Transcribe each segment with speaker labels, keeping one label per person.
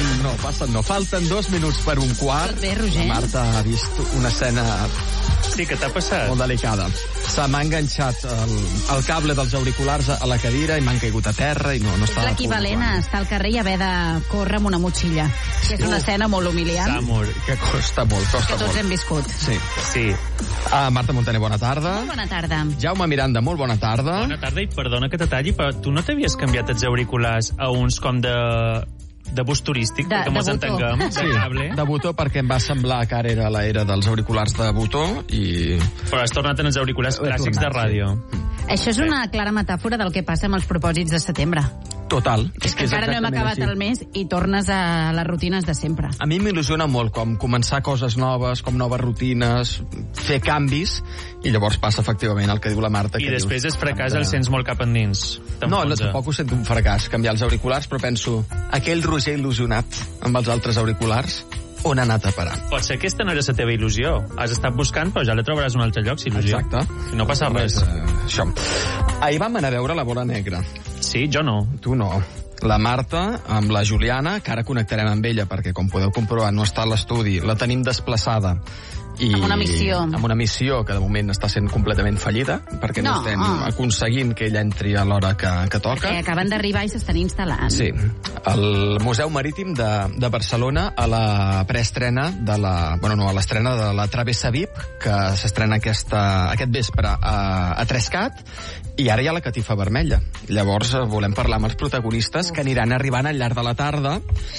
Speaker 1: no. Falten 2 minuts per un quart.
Speaker 2: Tot bé, Roger?
Speaker 1: La Marta ha vist una escena
Speaker 3: Sí, què t'ha passat?
Speaker 1: molt delicada. Se m'ha enganxat el cable dels auriculars a la cadira i m'han caigut a terra i no
Speaker 2: És
Speaker 1: estava...
Speaker 2: l'equivalent a estar al carrer i haver de córrer amb una motxilla. Que és una escena molt humiliant.
Speaker 3: Samur.
Speaker 1: Que costa molt,
Speaker 2: Que
Speaker 1: costa
Speaker 2: tots
Speaker 1: molt.
Speaker 2: hem viscut.
Speaker 1: Sí.
Speaker 3: Sí.
Speaker 1: Marta Montaner, bona tarda.
Speaker 2: Molt bona tarda.
Speaker 1: Jaume Miranda, molt bona tarda.
Speaker 3: Bona tarda i perdona que te talli, però tu no t'havies canviat els auriculars a uns com de bus turístic,
Speaker 2: De
Speaker 3: perquè mos
Speaker 2: botó.
Speaker 3: entenguem, de cable,
Speaker 1: de botó, perquè em va semblar que ara era l'era dels auriculars de botó i...
Speaker 3: però has tornat en els auriculars
Speaker 1: He
Speaker 3: clàssics
Speaker 1: tornat,
Speaker 3: de ràdio.
Speaker 2: Això és una clara metàfora del que passa amb els propòsits de setembre.
Speaker 1: Total.
Speaker 2: És que encara no hem acabat el mes i tornes a les rutines de sempre.
Speaker 1: A mi m'il·lusiona molt com començar coses noves, com noves rutines, fer canvis, i llavors passa efectivament el que diu la Marta.
Speaker 3: I
Speaker 1: que
Speaker 3: després
Speaker 1: dius,
Speaker 3: el fracàs el sents molt cap endins.
Speaker 1: No, tampoc ho sento un fracàs, canviar els auriculars, però penso, aquell Roger il·lusionat amb els altres auriculars, on ha anat a parar?
Speaker 3: Pot ser que aquesta no era la teva il·lusió. Has estat buscant, però ja la trobaràs un altre lloc, si il·lusió.
Speaker 1: Exacte.
Speaker 3: I no passa res.
Speaker 1: Això. Ahir vam anar a veure La Bola Negra.
Speaker 3: Sí, jo no.
Speaker 1: Tu no. La Marta, amb la Juliana, que ara connectarem amb ella, perquè, com podeu comprovar, no està a l'estudi, la tenim desplaçada.
Speaker 2: Amb una missió.
Speaker 1: Amb una missió que de moment està sent completament fallida, perquè no estem aconseguint que ella entri a l'hora que toca.
Speaker 2: Perquè acaben d'arribar i s'estan instal·lant.
Speaker 1: Sí. El Museu Marítim de Barcelona, a la preestrena de a l'estrena de la Travessa VIP, que s'estrena aquest vespre a Trescat, i ara hi ha la Catifa Vermella. Llavors volem parlar amb els protagonistes que aniran arribant al llarg de la tarda,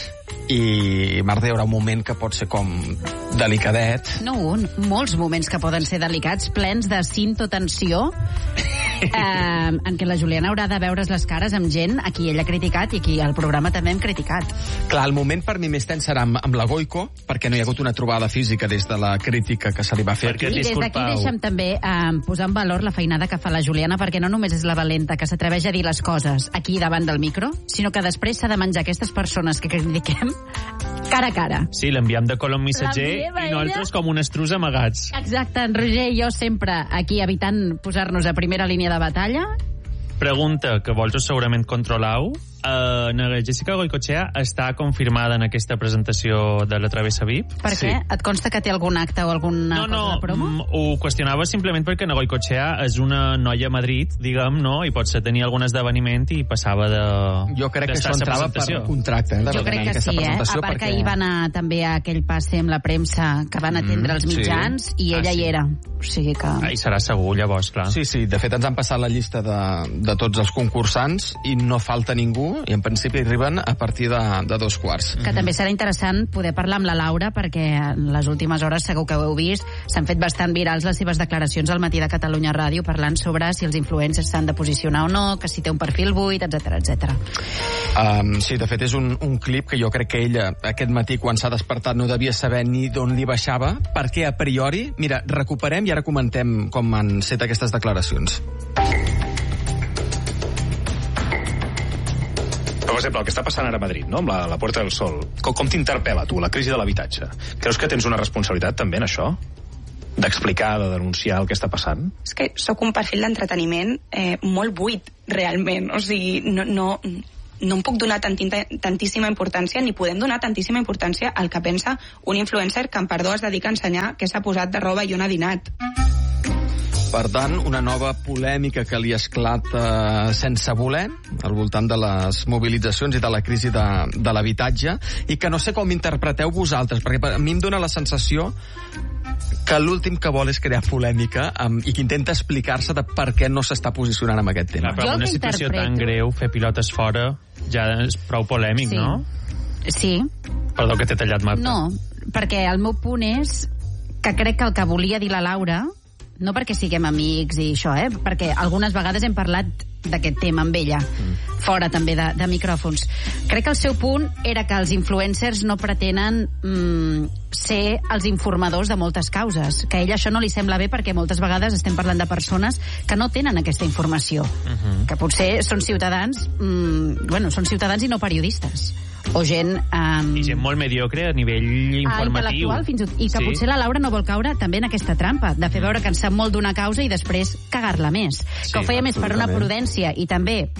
Speaker 1: i Marta, hi haurà un moment que pot ser com delicadet.
Speaker 2: No un, molts moments que poden ser delicats, plens de cintotensió, en què la Juliana haurà de veure's les cares amb gent a qui ell ha criticat i qui al programa també hem criticat.
Speaker 1: Clar, el moment per mi més tens serà amb la Goico, perquè no hi ha hagut una trobada física des de la crítica que se li va fer aquí.
Speaker 2: I des d'aquí deixa'm també posar en valor la feinada que fa la Juliana, perquè no només és la valenta que s'atreveix a dir les coses aquí davant del micro, sinó que després s'ha de menjar aquestes persones que critiquem cara a cara.
Speaker 3: Sí, l'enviem de colom missatger i nosaltres com un estrus amagats.
Speaker 2: Exacte, en Roger i jo sempre aquí evitant posar-nos a primera línia de batalla.
Speaker 3: Pregunta que vosaltres segurament controleu. La Jessica Goicoechea està confirmada en aquesta presentació de la Travessa VIP?
Speaker 2: Per què? Et consta que té algun acte o alguna cosa de promo?
Speaker 3: Ho qüestionava simplement perquè la Goicoechea és una noia a Madrid, diguem, no? I potser tenir algun esdeveniment i passava de...
Speaker 1: Jo crec que això entrava per contracte.
Speaker 2: Jo crec que sí, a part que ahir va anar també a aquell passe amb la premsa que van atendre els mitjans i ella hi era. O sigui que...
Speaker 3: Ai, serà segur, llavors, clar.
Speaker 1: Sí, de fet ens han passat la llista de tots els concursants i no falta ningú, i en principi arriben a partir de 2:15.
Speaker 2: Que també serà interessant poder parlar amb la Laura, perquè en les últimes hores, segur que ho heu vist, s'han fet bastant virals les seves declaracions al Matí de Catalunya Ràdio, parlant sobre si els influencers s'han de posicionar o no, que si té un perfil buit, etc.
Speaker 1: Sí, de fet és un clip que jo crec que ella aquest matí quan s'ha despertat no devia saber ni d'on li baixava, perquè a priori, mira, recuperem i ara comentem com han set aquestes declaracions.
Speaker 4: Per exemple, el que està passant ara a Madrid, no? Amb la Puerta del Sol. Com t'interpel·la, tu, la crisi de l'habitatge? Creus que tens una responsabilitat també en això? D'explicar, de denunciar el que està passant?
Speaker 5: És que sóc un perfil d'entreteniment molt buit, realment. O sigui, no em puc donar tantíssima importància, ni podem donar tantíssima importància al que pensa un influencer que, amb perdó, es dedica a ensenyar què s'ha posat de roba i on ha dinat.
Speaker 1: Per tant, una nova polèmica que li esclata sense voler al voltant de les mobilitzacions i de la crisi de l'habitatge, i que no sé com interpreteu vosaltres, perquè a mi em dóna la sensació que l'últim que vol és crear polèmica i que intenta explicar-se de per què no s'està posicionant en aquest tema.
Speaker 3: Però en una situació tan greu, fer pilotes fora ja és prou polèmic,
Speaker 2: sí.
Speaker 3: No?
Speaker 2: Sí.
Speaker 3: Perdó que t'he tallat, Marta.
Speaker 2: No, perquè el meu punt és que crec que el que volia dir la Laura, no perquè siguem amics i això, perquè algunes vegades hem parlat d'aquest tema amb ella, fora també de micròfons. Crec que el seu punt era que els influencers no pretenen ser els informadors de moltes causes, que a ella això no li sembla bé perquè moltes vegades estem parlant de persones que no tenen aquesta informació, que potser són ciutadans, són ciutadans i no periodistes, o gent...
Speaker 3: I gent molt mediocre a nivell informatiu.
Speaker 2: Fins i tot, i que potser la Laura no vol caure també en aquesta trampa, de fer veure que en sap molt d'una causa i després cagar-la més. Que ho feia més per una prudència i també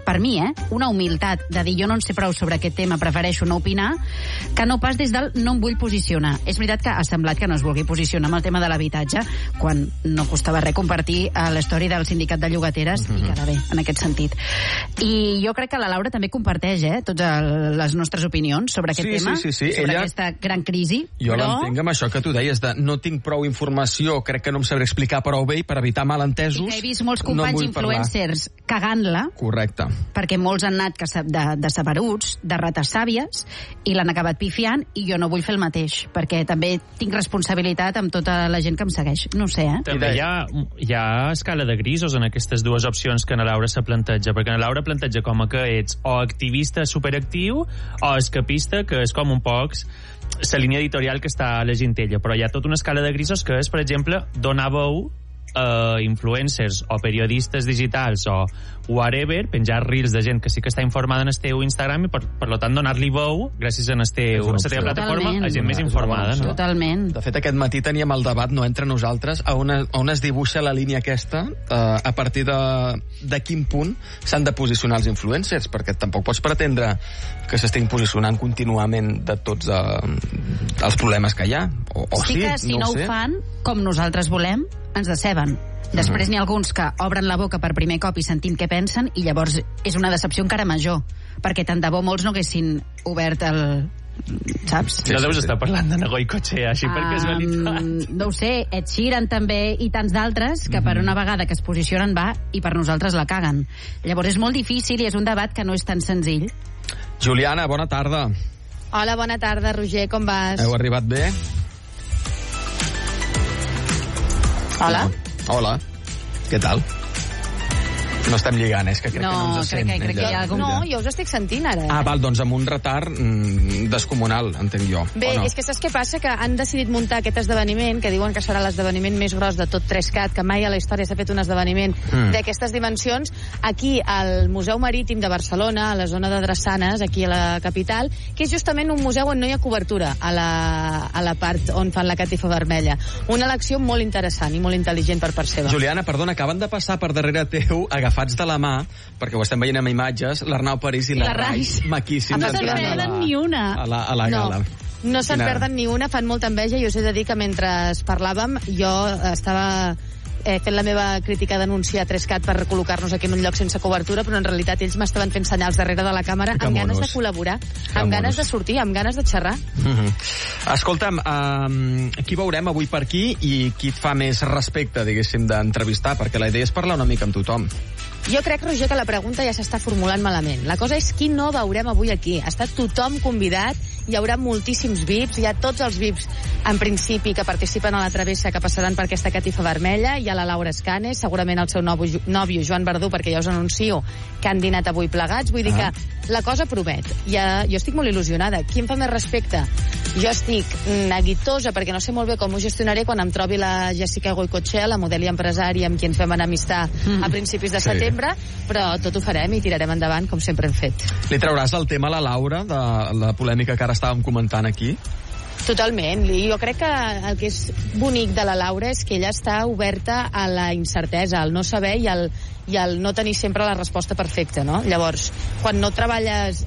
Speaker 2: per mi, una humilitat de dir jo no en sé prou sobre aquest tema, prefereixo no opinar, que no pas des del no em vull posicionar. És veritat que ha semblat que no es vulgui posicionar amb el tema de l'habitatge, quan no costava res compartir la història del sindicat de llogateres i quedar bé, en aquest sentit. I jo crec que la Laura també comparteix totes les nostres opinions sobre aquest tema, sobre aquesta gran crisi.
Speaker 1: Jo l'entenc amb això que tu deies, de no tinc prou informació, crec que no em sabré explicar prou bé, i per evitar malentesos
Speaker 2: he vist molts companys influencers cagant-la.
Speaker 1: Correcte.
Speaker 2: Perquè molts han anat de saberuts, de rates sàvies, i l'han acabat pifiant, i jo no vull fer el mateix, perquè també tinc responsabilitat amb tota la gent que em segueix. No ho sé,
Speaker 3: També hi ha escala de grisos en aquestes dues opcions que na Laura se planteja, perquè na Laura planteja com que ets o activista superactiu o escapista, que és com un poc la línia editorial que està llegint ella, però hi ha tota una escala de grisos que és, per exemple, donar veu a influencers o periodistes digitals o whatever, penjar reels de gent que sí que està informada en el teu Instagram i per tant donar-li veu gràcies a la teva plataforma a gent més informada, no?
Speaker 2: Totalment.
Speaker 1: De fet, aquest matí teníem el debat, no entre nosaltres, on es dibuixa la línia aquesta, a partir de quin punt s'han de posicionar els influencers, perquè tampoc pots pretendre que s'estiguin posicionant contínuament de tots els problemes que hi ha.
Speaker 2: Sí que si no ho fan com nosaltres volem, ens deceben. Després n'hi ha alguns que obren la boca per primer cop i sentim què pensen, i llavors és una decepció encara major, perquè tant de bo molts no haguessin obert el... saps?
Speaker 3: No deus estar parlant de Goicoechea, així per casualitat.
Speaker 2: No ho sé, Ed Sheeran també i tants d'altres que per una vegada que es posicionen va i per nosaltres la caguen. Llavors és molt difícil i és un debat que no és tan senzill.
Speaker 1: Juliana, bona tarda.
Speaker 6: Hola, bona tarda, Roger, com vas?
Speaker 1: Heu arribat bé?
Speaker 2: Hola.
Speaker 1: Hola. Què tal? No estem lligant, és que crec que no ens sent.
Speaker 2: Crec que hi ha algun...
Speaker 6: No, jo us estic sentint ara.
Speaker 1: Val, doncs amb un retard descomunal, entenc jo.
Speaker 6: Bé, és que saps què passa? Que han decidit muntar aquest esdeveniment, que diuen que serà l'esdeveniment més gros de tot 3CAT, que mai a la història s'ha fet un esdeveniment d'aquestes dimensions, aquí al Museu Marítim de Barcelona, a la zona de Drassanes, aquí a la capital, que és justament un museu on no hi ha cobertura a la part on fan la catifa vermella. Una elecció molt interessant i molt intel·ligent per part seva.
Speaker 1: Juliana, perdona, acaben de passar per darrere teu, agafats de la mà, perquè ho estem veient amb imatges, l'Arnau París i la Rais, maquíssims.
Speaker 2: No se'n perden ni una.
Speaker 1: A la gala.
Speaker 6: No se'n perden ni una, fan molta enveja, i us he de dir que mentre parlàvem jo estava fent la meva crítica d'anunciar 3CAT per col·locar-nos aquí en un lloc sense cobertura, però en realitat ells m'estaven fent senyals darrere de la càmera amb ganes de col·laborar, amb ganes de sortir, amb ganes de xerrar.
Speaker 1: Escolta'm, qui veurem avui per aquí i qui et fa més respecte, diguéssim, d'entrevistar? Perquè la idea és parlar una mica amb tothom.
Speaker 6: Jo crec, Roger, que la pregunta ja s'està formulant malament. La cosa és qui no veurem avui aquí. Està tothom convidat, hi haurà moltíssims VIPs, hi ha tots els VIPs, en principi, que participen a la travessa, que passaran per aquesta catifa vermella. Hi ha la Laura Escanes, segurament el seu nòvio Joan Verdú, perquè ja us anuncio que han dinat avui plegats. Vull dir que la cosa promet. Jo estic molt il·lusionada. Qui em fa més respecte? Jo estic neguitosa, perquè no sé molt bé com ho gestionaré quan em trobi la Jessica Goicoechea, la model i empresària amb qui ens vam anar a amistar a principis de setembre, però tot ho farem i tirarem endavant, com sempre hem fet.
Speaker 1: Li trauràs el tema a la Laura, de la polèmica que ara estàvem comentant aquí?
Speaker 6: Totalment. Jo crec que el que és bonic de la Laura és que ella està oberta a la incertesa, al no saber i al no tenir sempre la resposta perfecta, no? Llavors, quan no treballes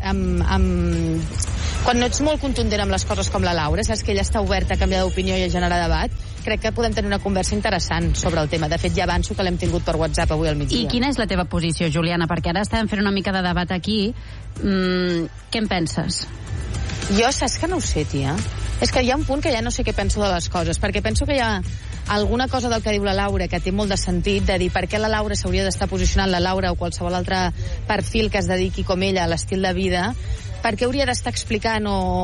Speaker 6: quan no ets molt contundent amb les coses com la Laura, saps que ella està oberta a canviar d'opinió i a generar debat, crec que podem tenir una conversa interessant sobre el tema. De fet, ja avanço que l'hem tingut per WhatsApp avui al migdia.
Speaker 2: I quina és la teva posició, Juliana? Perquè ara estàvem fent una mica de debat aquí. Què en penses?
Speaker 6: Jo saps que no ho sé, tia. És que hi ha un punt que ja no sé què penso de les coses, perquè penso que hi ha alguna cosa del que diu la Laura que té molt de sentit, de dir per què la Laura s'hauria d'estar posicionant, la Laura o qualsevol altre perfil que es dediqui com ella a l'estil de vida, per què hauria d'estar explicant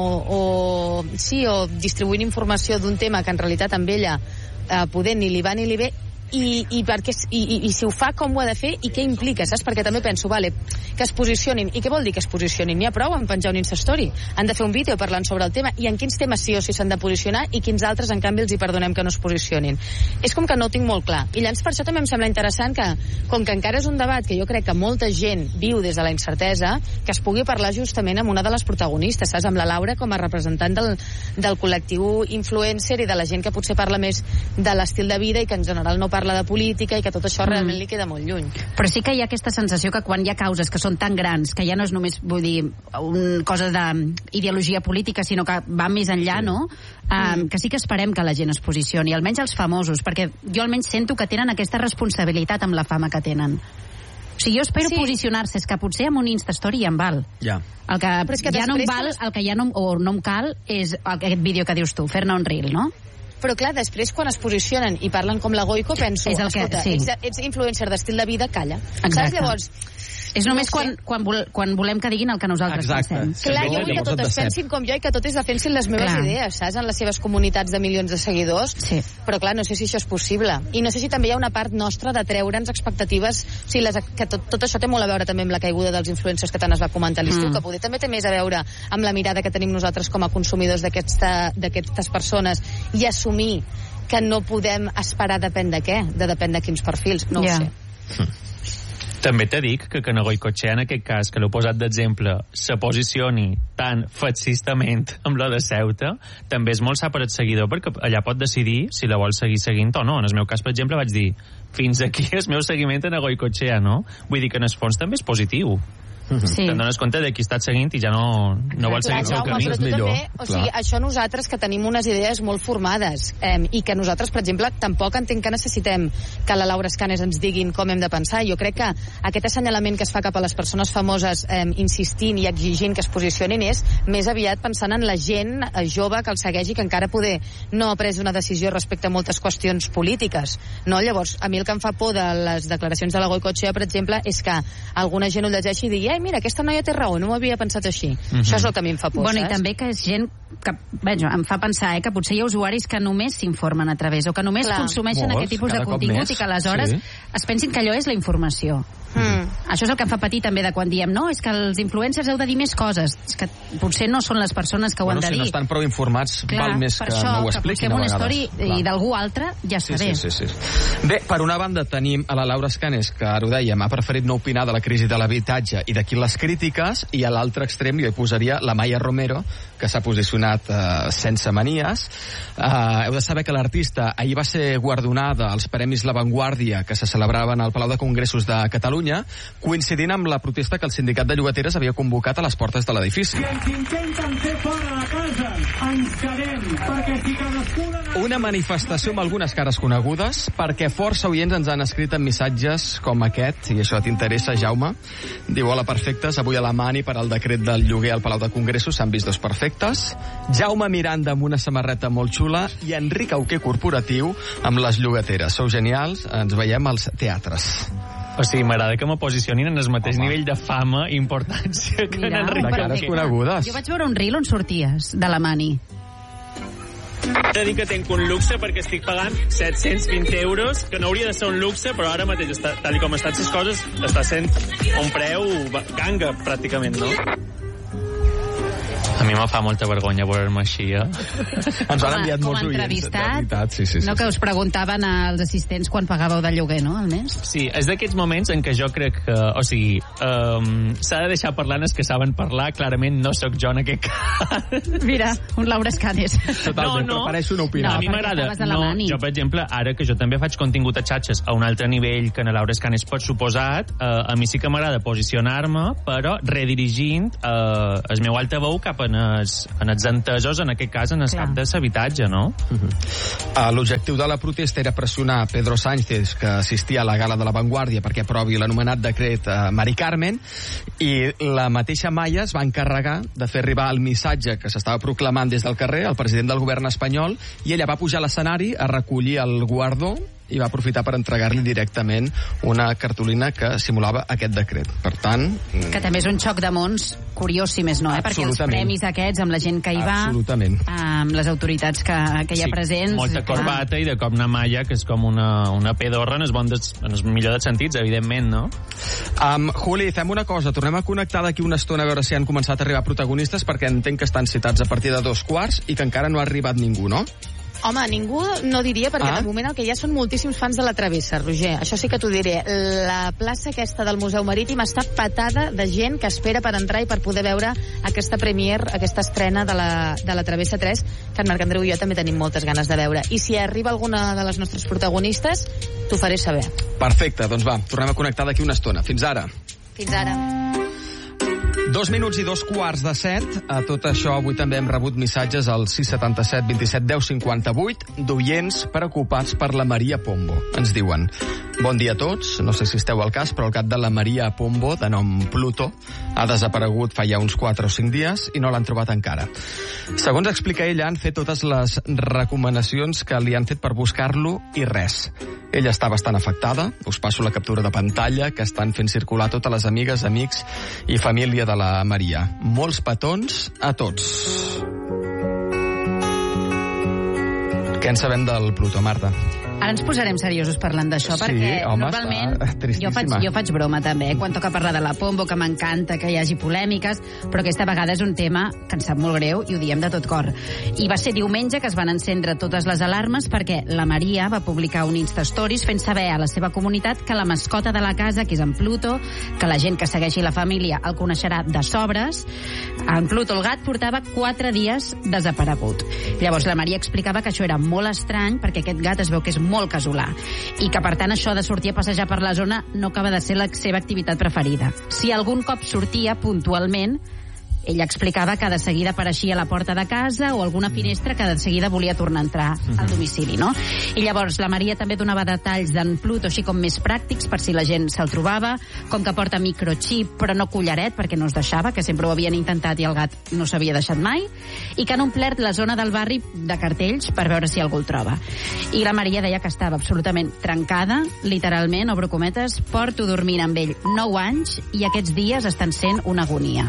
Speaker 6: o distribuint informació d'un tema que en realitat amb ella poder ni li va ni li ve, i si ho fa, com ho ha de fer i què implica, saps? Perquè també penso, vale, que es posicionin. I què vol dir que es posicionin? N'hi ha prou en penjar un Instastory. Han de fer un vídeo parlant sobre el tema i en quins temes sí o sí s'han de posicionar i quins altres, en canvi, els hi perdonem que no es posicionin. És com que no ho tinc molt clar. I llavors per això també em sembla interessant que, com que encara és un debat que jo crec que molta gent viu des de la incertesa, que es pugui parlar justament amb una de les protagonistes, saps? Amb la Laura com a representant del col·lectiu influencer i de la gent que potser parla més de l'estil de vida i que en general no parla de política i que tot això realment li queda molt lluny.
Speaker 2: Però sí que hi ha aquesta sensació que quan hi ha causes que són tan grans, que ja no és només, vull dir, una cosa d'ideologia política, sinó que va més enllà, no? Que sí que esperem que la gent es posicioni, almenys els famosos, perquè jo almenys sento que tenen aquesta responsabilitat amb la fama que tenen. O sigui, jo espero posicionar-se, és que potser amb un Instastory ja em val.
Speaker 1: Ja.
Speaker 2: El que ja no em val, el que ja no em cal és aquest vídeo que dius tu, fer-ne un reel, no?
Speaker 6: Però clar, després quan es posicionen i parlen com la Goico, penso, escolta, ets influencer d'estil de vida, calla. Saps? Llavors,
Speaker 2: és només quan volem que diguin el que nosaltres pensem.
Speaker 6: Clar, jo vull que totes pensin com jo i que totes defensin les meves idees, saps? En les seves comunitats de milions de seguidors.
Speaker 2: Sí.
Speaker 6: Però clar, no sé si això és possible. I no sé si també hi ha una part nostra de treure'ns expectatives. O sigui, que tot això té molt a veure també amb la caiguda dels influencers que tant es va comentar a l'estiu, que poder també té més a veure amb la mirada que tenim nosaltres com a consumidors d'aquestes persones i assumir que no podem esperar depèn de què, depèn de quins perfils, no ho sé.
Speaker 3: També te dic que en Goicoechea, en aquest cas, que l'heu posat d'exemple, se posicioni tan feixistament amb la de Ceuta, també és molt sa per el seguidor, perquè allà pot decidir si la vol seguir seguint o no. En el meu cas, per exemple, vaig dir fins aquí el meu seguiment en Goicoechea, no? Vull dir que en el fons també és positiu. Te'n dones compte de qui estàs seguint i ja no vol seguir el seu camí.
Speaker 6: Però tu també, o sigui, això nosaltres que tenim unes idees molt formades i que nosaltres, per exemple, tampoc entenc que necessitem que la Laura Escanes ens diguin com hem de pensar. Jo crec que aquest assenyalament que es fa cap a les persones famoses insistint i exigint que es posicionin és més aviat pensant en la gent jove que el segueix i que encara poder no ha pres una decisió respecte a moltes qüestions polítiques. No? Llavors, a mi el que em fa por de les declaracions de la Goicoechea, per exemple, és que alguna gent ho llegeixi i digui mira, aquesta noia té raó, no m'ho havia pensat així. Això és el que a mi em fa por,
Speaker 2: saps? I també que és gent que, em fa pensar que potser hi ha usuaris que només s'informen a través o que només consumeixen aquest tipus de contingut i que aleshores es pensin que allò és la informació. Això és el que em fa patir també de quan diem és que els influencers heu de dir més coses. És que potser no són les persones que ho han de dir.
Speaker 1: Si no estan prou informats, val més que no ho expliquin a vegades.
Speaker 2: Per això, que posem una story i d'algú altre ja està bé.
Speaker 1: Sí. Bé, per una banda tenim a la Laura Escanes, que ara ho dèiem, ha preferit no opinar de la crisi de l'habitatge i d'aquí les crítiques, i a l'altre extrem jo hi posaria la Maya Romero, que s'ha posicionat sense manies. Heu de saber que l'artista ahir va ser guardonada als Premis La Vanguardia, que se celebraven al Palau de Congressos de Catalunya, coincidint amb la protesta que el sindicat de llogateres havia convocat a les portes de l'edifici.
Speaker 7: I ens intenten fer fora de casa, ens quedem, perquè si cadascuna...
Speaker 1: Una manifestació amb algunes cares conegudes, perquè força oients ens han escrit en missatges com aquest, i això t'interessa, Jaume. Diu, hola, perfectes, avui a la mani per al decret del lloguer al Palau de Congressos s'han vist dos perfectes. Jaume Miranda amb una samarreta molt xula i Enric Auquer corporatiu amb les llogateres. Sou genials, ens veiem als teatres.
Speaker 3: O sigui, m'agrada que me posicionin en el mateix nivell de fama i importància que en Enric.
Speaker 1: De cares conegudes.
Speaker 2: Jo vaig veure un reel on sorties de la mani.
Speaker 3: He de dir que tenc un luxe perquè estic pagant 720 euros, que no hauria de ser un luxe, però ara mateix, tal com estan les coses, està sent un preu ganga, pràcticament, no? A mi me fa molta vergonya veure-me així,
Speaker 1: Ens han enviat molts oients, de veritat. Sí.
Speaker 2: No, que us preguntaven als assistents quan pagàveu de lloguer, no, al mes?
Speaker 3: Sí, és d'aquests moments en què jo crec que, o sigui, s'ha de deixar parlar els que saben parlar, clarament no sóc jo en aquest cas.
Speaker 2: Mira, un Laura Escanes.
Speaker 1: Totalment, prefereixo no opinar.
Speaker 3: A mi m'agrada. Jo, per exemple, ara que jo també faig contingut a xatxes a un altre nivell que en Laura Escanes pot suposat, a mi sí que m'agrada posicionar-me, però redirigint el meu altaveu cap en els entesos, en aquest cas en el cap de l'habitatge, no?
Speaker 1: L'objectiu de la protesta era pressionar Pedro Sánchez, que assistia a la gala de La Vanguardia, perquè aprovi l'anomenat decret Mari Carmen, i la mateixa Maya es va encarregar de fer arribar el missatge que s'estava proclamant des del carrer al president del govern espanyol, i ella va pujar a l'escenari a recollir el guardó i va aprofitar per entregar-li directament una cartolina que simulava aquest decret. Per tant...
Speaker 2: Que també és un xoc de mons curiós, si més no, perquè els premis aquests, amb la gent que hi va, amb les autoritats que hi ha presents...
Speaker 3: Molta corbata i de cop una malla, que és com una pedorra en el millor dels sentits, evidentment, no?
Speaker 1: Juli, fem una cosa, tornem a connectar d'aquí una estona a veure si han començat a arribar protagonistes, perquè entenc que estan citats a partir de 2:15 i que encara no ha arribat ningú, no?
Speaker 6: Home, ningú no diria, perquè de moment el que hi ha són moltíssims fans de la Travessa, Roger. Això sí que t'ho diré. La plaça aquesta del Museu Marítim està patada de gent que espera per entrar i per poder veure aquesta premiere, aquesta estrena de la Travessa 3, que en Marc Andreu i jo també tenim moltes ganes de veure. I si arriba alguna de les nostres protagonistes, t'ho faré saber.
Speaker 1: Perfecte, doncs va, tornem a connectar d'aquí una estona. Fins ara.
Speaker 6: Fins ara.
Speaker 1: 2 minuts i 2:45. A tot això, avui també hem rebut missatges al 677 27 10 58 d'oients preocupats per la Maria Pombo. Ens diuen: bon dia a tots, no sé si esteu al cas, però el gat de la Maria Pombo, de nom Pluto, ha desaparegut fa ja uns 4 o 5 dies i no l'han trobat encara. Segons explica ella, han fet totes les recomanacions que li han fet per buscar-lo i res. Ella està bastant afectada. Us passo la captura de pantalla que estan fent circular totes les amigues, amics i família de la Maria. Molts petons a tots. Què en sabem del Pluto, Marta?
Speaker 2: Ara ens posarem seriosos parlant d'això,
Speaker 1: Sí,
Speaker 2: perquè
Speaker 1: home,
Speaker 2: normalment
Speaker 1: està tristíssima.
Speaker 2: jo faig broma també, quan toca parlar de la Pombo, que m'encanta que hi hagi polèmiques, però aquesta vegada és un tema que ens sap molt greu i ho diem de tot cor. I va ser diumenge que es van encendre totes les alarmes perquè la Maria va publicar un Instastories fent saber a la seva comunitat que la mascota de la casa, que és en Pluto, que la gent que segueixi la família el coneixerà de sobres, en Pluto el gat portava 4 dies desaparegut. Llavors la Maria explicava que això era molt estrany perquè aquest gat es veu que és molt casolà i que per tant això de sortir a passejar per la zona no acaba de ser la seva activitat preferida. Si algun cop sortia puntualment, ella explicava que de seguida apareixia a la porta de casa o alguna finestra que de seguida volia tornar a entrar al domicili, no? I llavors la Maria també donava detalls d'en Pluto així com més pràctics per si la gent se'l trobava, com que porta microxip però no collaret perquè no es deixava, que sempre ho havien intentat i el gat no s'havia deixat mai, i que han omplert la zona del barri de cartells per veure si algú el troba. I la Maria deia que estava absolutament trencada, literalment, obro cometes, porto dormint amb ell 9 anys i aquests dies estan sent una agonia.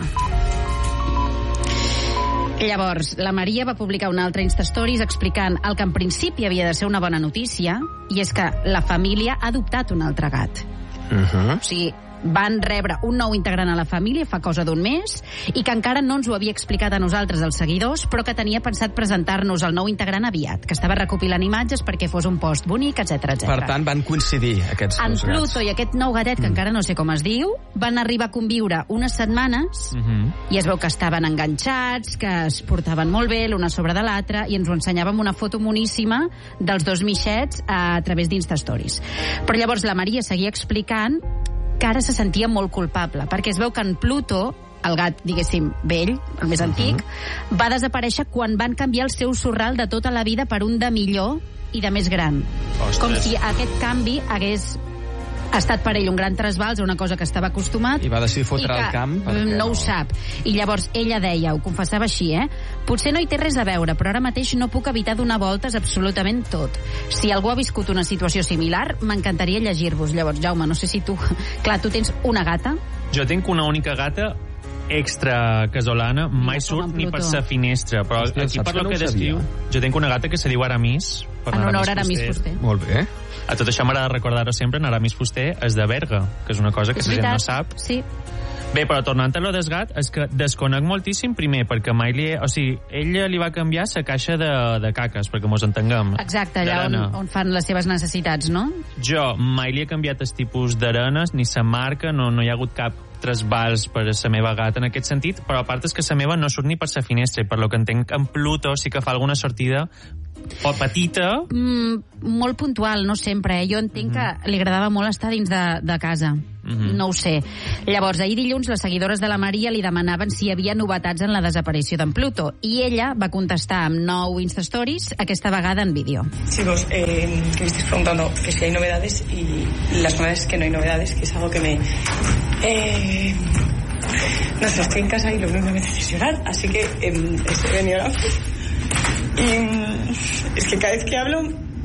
Speaker 2: Llavors, la Maria va publicar un altre Instastories explicant el que en principi havia de ser una bona notícia, i és que la família ha adoptat un altre gat. O sigui, van rebre un nou integrant a la família fa cosa d'un mes i que encara no ens ho havia explicat a nosaltres, els seguidors, però que tenia pensat presentar-nos el nou integrant aviat, que estava recopilant imatges perquè fos un post bonic, etc.
Speaker 1: Per tant, van coincidir aquests
Speaker 2: en
Speaker 1: dos gats.
Speaker 2: Pluto i aquest nou gatet, que encara no sé com es diu, van arribar a conviure unes setmanes i es veu que estaven enganxats, que es portaven molt bé l'una sobre de l'altra, i ens ho ensenyàvem una foto moníssima dels dos mixets a través d'Instastories. Però llavors la Maria seguia explicant que ara se sentia molt culpable, perquè es veu que en Pluto, el gat, diguéssim, vell, el més antic, va desaparèixer quan van canviar el seu sorral de tota la vida per un de millor i de més gran.
Speaker 3: Ostres.
Speaker 2: Com si aquest canvi hagués estat per ell un gran trasbals, una cosa que estava acostumat,
Speaker 1: I va decidir fotre al camp perquè
Speaker 2: no ho sap. I llavors ella deia, ho confessava així, potser no hi té res a veure, però ara mateix no puc evitar donar voltes absolutament tot. Si algú ha viscut una situació similar, m'encantaria llegir-vos. Llavors, Jaume, no sé si tu... Clar, tu tens una gata?
Speaker 3: Jo tinc una única gata extra casolana, mai surt ni per sa finestra, però
Speaker 1: Hòstia,
Speaker 3: aquí
Speaker 1: saps
Speaker 3: per
Speaker 1: que
Speaker 3: lo
Speaker 1: no
Speaker 3: que
Speaker 1: ho
Speaker 3: descriu,
Speaker 1: sabia?
Speaker 3: jo tinc una gata que se diu Aramis, per
Speaker 2: En honor a
Speaker 3: Aramis
Speaker 2: Aramis Fuster.
Speaker 1: Molt bé.
Speaker 3: A tot això m'agrada recordar-ho sempre, en Aramis Fuster és de Berga, que és una cosa que
Speaker 2: És
Speaker 3: la gent no
Speaker 2: veritat,
Speaker 3: sap.
Speaker 2: sí.
Speaker 3: Bé, però tornant a lo del gat, és que desconec moltíssim, primer, perquè mai li... O sigui, ella li va canviar la caixa de caques, perquè mos entenguem.
Speaker 2: Exacte, allà
Speaker 3: d'arena.
Speaker 2: on fan les seves necessitats, no?
Speaker 3: Jo mai li he canviat el tipus d'arenes, ni la marca, no hi ha hagut cap trasbals per a la meva gata en aquest sentit, però a part és que la meva no surt ni per la finestra, i per lo que entenc en Pluto sí que fa alguna sortida o petita.
Speaker 2: Molt puntual, no sempre. Jo entenc que li agradava molt estar dins de casa. No ho sé. Llavors, ahir dilluns, les seguidores de la Maria li demanaven si hi havia novetats en la desaparició d'en Pluto, i ella va contestar amb 9 Instastories, aquesta vegada en vídeo.
Speaker 8: Chicos, que me estáis preguntando que si hay novedades, y las novedades es que no hay novedades, que es algo que me... no sé, estoy en casa y lo único que me hace es llorar, así que estoy venido ahora. Y es que cada vez que hablo...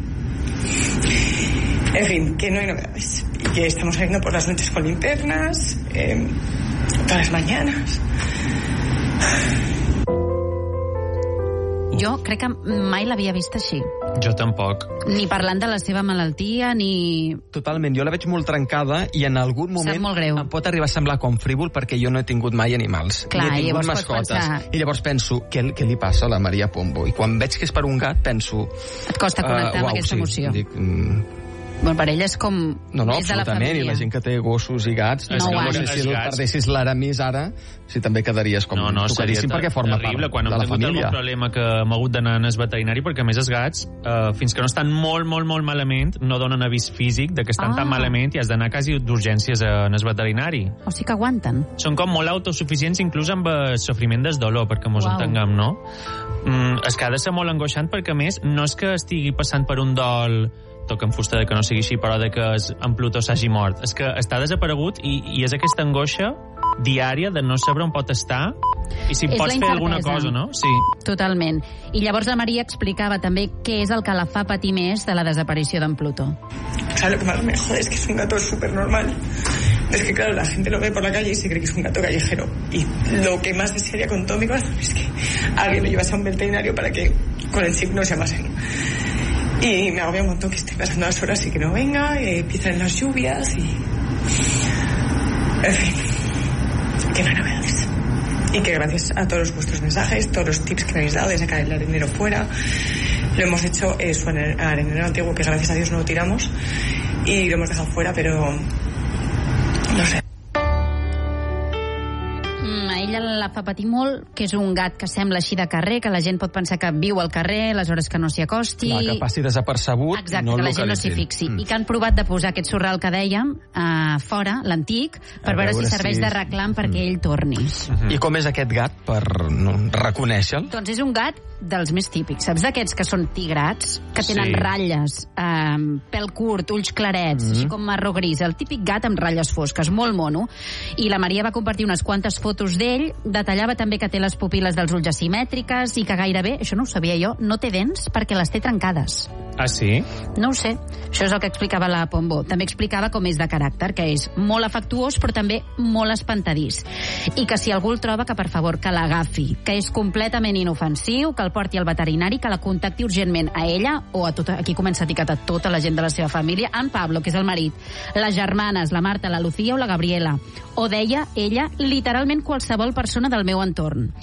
Speaker 8: En fin, que no hay novedades. Y que estamos saliendo por las noches con linternas, todas las mañanas.
Speaker 2: Jo crec que mai l'havia vist així.
Speaker 3: Jo tampoc.
Speaker 2: Ni parlant de la seva malaltia, ni...
Speaker 1: Totalment, jo la veig molt trencada i en algun moment
Speaker 2: molt greu.
Speaker 1: em pot arribar a semblar com frívol perquè jo no he tingut mai animals.
Speaker 2: Clar,
Speaker 1: ni he tingut
Speaker 2: llavors pots
Speaker 1: mascotes.
Speaker 2: pensar-
Speaker 1: I llavors penso, què li passa a la Maria Pombo? I quan veig que és per un gat, penso...
Speaker 2: Et costa connectar amb aquesta emoció.
Speaker 1: Dic,
Speaker 2: Bueno, per ella és com
Speaker 1: no,
Speaker 2: més de la
Speaker 1: absolutament, i
Speaker 2: família.
Speaker 1: la gent que té gossos i gats,
Speaker 3: És
Speaker 1: no
Speaker 3: que
Speaker 1: sé si
Speaker 3: els
Speaker 1: el
Speaker 3: gats-
Speaker 1: perdessis l'Aramis ara, si també quedaries com tocadíssim perquè forma
Speaker 3: terrible.
Speaker 1: part
Speaker 3: Quan
Speaker 1: de
Speaker 3: hem
Speaker 1: la
Speaker 3: tingut
Speaker 1: família.
Speaker 3: algun problema que hem hagut d'anar al veterinari, perquè a més els gats, fins que no estan molt malament, no donen avís físic de que estan tan malament i has d'anar quasi d'urgències en el veterinari.
Speaker 2: O sigui que aguanten.
Speaker 3: Són com molt autosuficients, inclús amb el sofriment del dolor, perquè mos
Speaker 2: Uau.
Speaker 3: entenguem, no? És que ha de ser molt angoixant, perquè a més no és que estigui passant per un dol toca en fusta de que no sigui així, però de que en Plutó s'hagi mort. És que està desaparegut i és aquesta angoixa diària de no saber on pot estar i si
Speaker 2: És
Speaker 3: pots
Speaker 2: la
Speaker 3: fer alguna
Speaker 2: incertesa.
Speaker 3: cosa, no? Sí.
Speaker 2: Totalment. I llavors la Maria explicava també què és el que la fa patir més de la desaparició d'en Plutó.
Speaker 8: O sea, lo que más me jode es que es un gato súper normal. Es que, claro, la gente lo ve por la calle y se cree que es un gato callejero. Y lo que más desearía con todo mi corazón es que alguien lo llevase a un veterinario para que con el chip no se amasen. Y me agobia un montón que esté pasando las horas y que no venga, empiezan las lluvias y... En fin, que no hay novedades. Y que gracias a todos vuestros mensajes, todos los tips que me habéis dado de sacar el arenero fuera, lo hemos hecho su arenero antiguo, que gracias a Dios no lo tiramos, y lo hemos dejado fuera, pero no sé.
Speaker 2: A ella la fa patir molt, que és un gat que sembla així de carrer, que la gent pot pensar que viu al carrer, aleshores que no s'hi acosti...
Speaker 1: Clar, que passi desapercebut.
Speaker 2: Exacte,
Speaker 1: no
Speaker 2: que la gent no s'hi fixi. I que han provat de posar aquest sorral que dèiem fora, l'antic, per veure si serveix de reclam perquè ell torni.
Speaker 1: I com és aquest gat, per reconèixer-lo?
Speaker 2: Doncs és un gat dels més típics. Saps d'aquests que són tigrats, que tenen ratlles, pèl curt, ulls clarets, així com marró gris, el típic gat amb ratlles fosques, molt mono. I la Maria va compartir unes quantes fotos d'ell, detallava també que té les pupil·les dels ulls asimètriques i que gairebé, això no ho sabia jo, no té dents perquè les té trencades.
Speaker 3: Ah, sí?
Speaker 2: No ho sé. Això és el que explicava la Pombo. També explicava com és de caràcter, que és molt afectuós, però també molt espantadís. I que si algú el troba, que per favor, que l'agafi, que és completament inofensiu, que el porti al veterinari, que la contacti urgentment a ella, o a tota, aquí comença a etiquetar tota la gent de la seva família, en Pablo, que és el marit, les germanes, la Marta, la Lucía o la Gabriela. O deia ella, literalment qualsevol persona del meu entorn.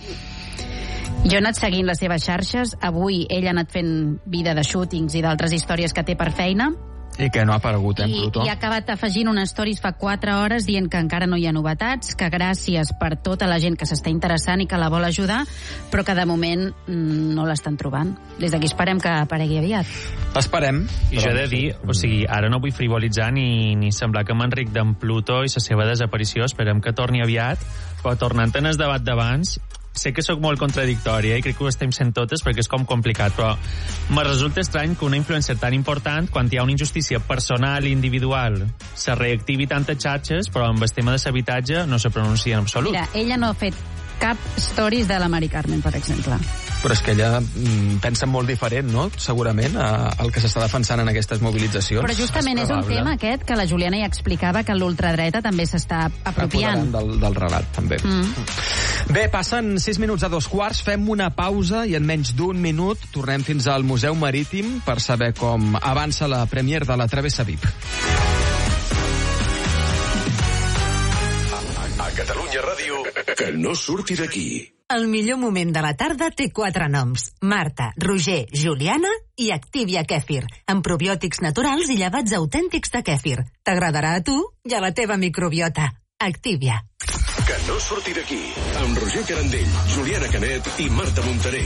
Speaker 2: Jo he anat seguint les seves xarxes. Avui ell ha anat fent vida de shootings i d'altres històries que té per feina.
Speaker 1: I que no ha aparegut, Plutó?
Speaker 2: I ha acabat afegint una stories fa 4 hores dient que encara no hi ha novetats, que gràcies per tota la gent que s'està interessant i que la vol ajudar, però que de moment no l'estan trobant. Des d'aquí esperem que aparegui aviat.
Speaker 1: Esperem.
Speaker 3: I jo he de dir, o sigui, ara no vull frivolitzar ni semblar que m'enric d'en Plutó i la seva desaparició, esperem que torni aviat, però tornant en el debat d'abans, sé que sóc molt contradictòria i crec que ho estem sent totes perquè és com complicat, però me resulta estrany que una influencer tan important, quan hi ha una injustícia personal i individual, se reactivi tantes xarxes, però amb el tema de l'habitatge no se pronuncia en absolut.
Speaker 2: Mira, ella no ha fet cap stories de la Mari Carmen, per exemple.
Speaker 1: Però és que ella pensa molt diferent, no?, segurament, al que s'està defensant en aquestes mobilitzacions.
Speaker 2: Però justament és un tema aquest que la Juliana ja explicava, que l'ultradreta també s'està apropiant.
Speaker 1: Del relat, també. Bé, passen 6 minuts a 2:15, fem una pausa i en menys d'1 minut tornem fins al Museu Marítim per saber com avança la premier de la Travessa VIP.
Speaker 9: A Catalunya Ràdio, que no surti d'aquí.
Speaker 10: El millor moment de la tarda té 4 noms. Marta, Roger, Juliana i Activia Kèfir, amb probiòtics naturals i llevats autèntics de kèfir. T'agradarà a tu i a la teva microbiota. Activia.
Speaker 9: Que no surti d'aquí. Amb Roger Carandell, Juliana Canet i Marta Montaner.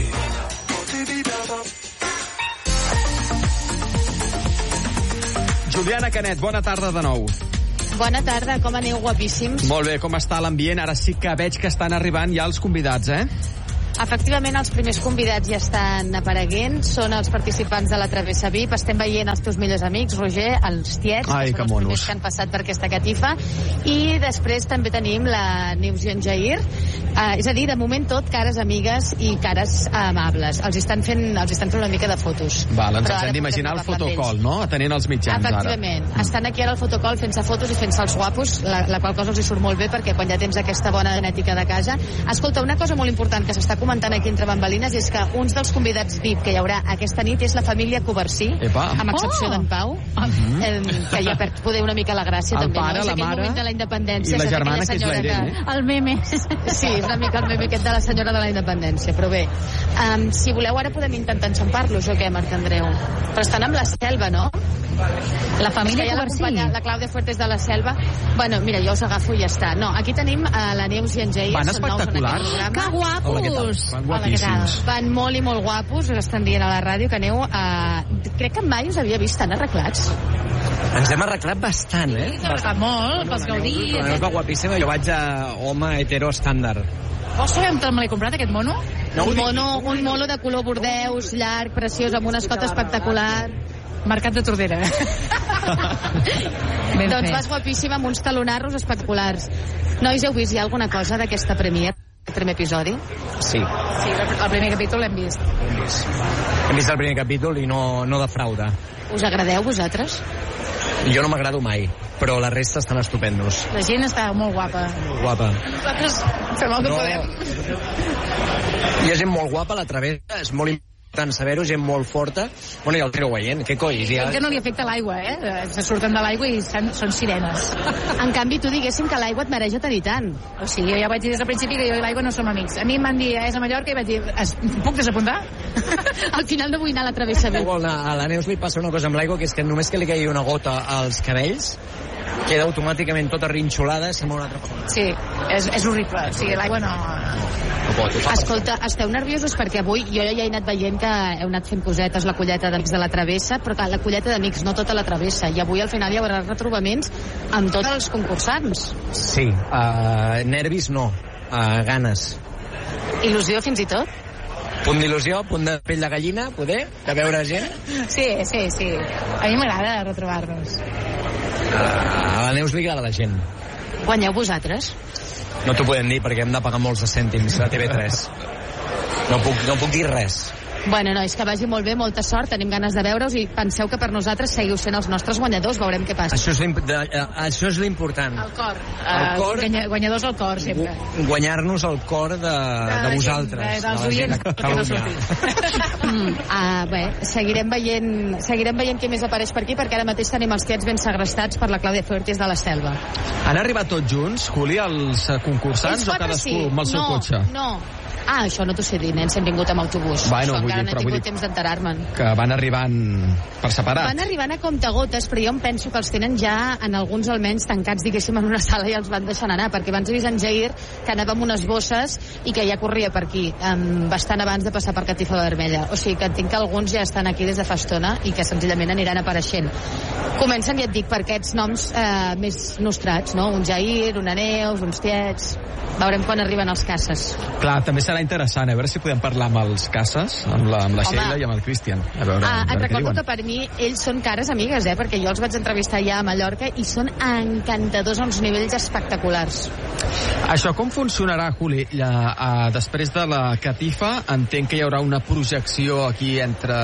Speaker 1: Juliana Canet, bona tarda de nou.
Speaker 6: Bona tarda, com aneu, guapíssims?
Speaker 1: Molt bé, com està l'ambient? Ara sí que veig que estan arribant ja els convidats,
Speaker 6: Efectivament, els primers convidats ja estan apareguent, són els participants de la Travessa VIP. Estem veient els teus millors amics, Roger, els tiets,
Speaker 1: Ai,
Speaker 6: que són els primers que han passat per aquesta catifa, i després també tenim la Neus i en Jair, és a dir, de moment tot cares amigues i cares amables. Els estan fent una mica de fotos.
Speaker 1: Val, ens hem d'imaginar el fotocall, no?, atenent els mitjans ara.
Speaker 6: Efectivament, estan aquí ara al fotocall fent-se fotos i fent-se els guapos, la qual cosa els hi surt molt bé perquè quan ja tens aquesta bona genètica de casa. Escolta, una cosa molt important que s'està comentant comentant aquí entre bambalines és que uns dels convidats VIP que hi haurà aquesta nit és la família Covarsí, amb excepció d'en Pau, que ja perd poder una mica la gràcia,
Speaker 1: el
Speaker 6: també,
Speaker 1: pare,
Speaker 6: no? És aquell moment de la independència.
Speaker 1: I la germana, que és la
Speaker 2: Irene. El meme.
Speaker 6: Sí, és una mica el meme aquest de la senyora de la independència, però bé. Si voleu, ara podem intentar enxampar-los, o què, Marc Andreu? Però estan amb la Selva, no?
Speaker 2: La família Covarsí.
Speaker 6: La Clàudia Fuertes de la Selva. Bueno, mira, jo us agafo i ja està. No, aquí tenim la Neus i en Jair.
Speaker 1: Van espectaculars.
Speaker 2: Que guapos!
Speaker 1: Van guapíssims.
Speaker 6: Van molt i molt guapos, us estan dient a la ràdio que aneu a... Crec que mai us havia vist tan arreglats.
Speaker 11: Ens hem arreglat bastant, eh?
Speaker 2: Fa molt, pels gaudir.
Speaker 11: La Neus va guapíssima, jo vaig a home hetero estàndard.
Speaker 2: Vols saber on me l'he comprat, aquest mono?
Speaker 6: Un mono de color bordeus, llarg, preciós, amb un escot espectacular.
Speaker 2: Mercat de Tordera.
Speaker 6: Doncs vas guapíssima amb uns talonarros espectaculars. Nois, heu vist ja alguna cosa d'aquesta premier, el primer episodi?
Speaker 11: Sí.
Speaker 2: Sí, el primer capítol l'hem vist.
Speaker 11: Hem vist el primer capítol i no defrauda.
Speaker 6: Us agradeu, vosaltres?
Speaker 11: Jo no m'agrado mai, però la resta estan estupendos.
Speaker 2: La gent està molt guapa.
Speaker 11: Guapa.
Speaker 2: Nosaltres fem el que podem.
Speaker 11: Hi ha gent molt guapa, la travessa, és molt important saber-ho, gent molt forta. Bueno, ja el treu veient, què coi? Ja...
Speaker 2: Que no li afecta l'aigua, Se surten de l'aigua i són sirenes.
Speaker 6: En canvi, tu diguéssim que l'aigua et mareja tant i tant.
Speaker 2: O sigui, jo ja vaig dir des del principi que jo i l'aigua no som amics. A mi em van dir, és a Mallorca, i vaig dir, puc desapuntar?
Speaker 6: Al final no vull anar a la travessa.
Speaker 11: A la Neus li passa una cosa amb l'aigua, que és que només que li caigui una gota als cabells, queda automàticament tota rinxolada, sembla una altra cosa.
Speaker 2: Sí, és horrible. O sigui, l'aigua no
Speaker 11: pot.
Speaker 6: Escolta, esteu nerviosos perquè avui jo ja he anat veient que heu anat fent cosetes, la colleta d'amics de la travessa, però clar, la colleta d'amics, no tota la travessa, i avui al final hi haurà retrobaments amb tots els concursants.
Speaker 11: Sí, nervis no, ganes.
Speaker 6: Il·lusió fins i tot?
Speaker 11: Punt d'il·lusió, punt de pell de gallina, poder, de veure gent?
Speaker 2: Sí. A mi m'agrada retrobar-nos.
Speaker 11: A la Neus li agrada la gent.
Speaker 6: Guanyeu vosaltres?
Speaker 11: No t'ho podem dir perquè hem de pagar molts de cèntims a TV3. No puc dir res.
Speaker 6: Bueno, nois, que vagi molt bé, molta sort, tenim ganes de veure-us i penseu que per nosaltres seguiu sent els nostres guanyadors, veurem què passa.
Speaker 11: Això és l'important.
Speaker 2: El cor. Guanyadors al cor, sempre.
Speaker 11: Guanyar-nos el cor de vosaltres.
Speaker 2: Dels oients, que no surtin.
Speaker 6: Bé, seguirem veient què més apareix per aquí, perquè ara mateix tenim els tiets ben segrestats per la Clàudia Fuertes de la Selva.
Speaker 1: Han arribat tots junts, Juli, els concursants, o cadascú amb el seu cotxe?
Speaker 6: No. Això no t'ho sé dir, nens, hem vingut amb autobús.
Speaker 1: Bueno,
Speaker 6: encara no he tingut temps d'enterar-me'n.
Speaker 1: Que van arribant per separat.
Speaker 6: Van arribant a comptagotes, però jo em penso que els tenen ja, en alguns almenys, tancats, diguéssim, en una sala i els van deixant anar, perquè abans he vist en Jair que anava amb unes bosses i que ja corria per aquí, bastant abans de passar per Catifa Vermella. O sigui que entenc que alguns ja estan aquí des de fa estona i que senzillament aniran apareixent. Comencen, ja et dic, per aquests noms més nostrats, no? Un Jair, una Neus, uns tiets... Veurem quan arriben els caces.
Speaker 1: Clar, també serà interessant, a veure si podem parlar amb els caces, amb la Sheila i amb el Cristian.
Speaker 6: Et recordo que per mi ells són cares amigues, perquè jo els vaig entrevistar ja a Mallorca i són encantadors a uns nivells espectaculars.
Speaker 1: Això com funcionarà, Juli? Després de la Catifa, entenc que hi haurà una projecció aquí entre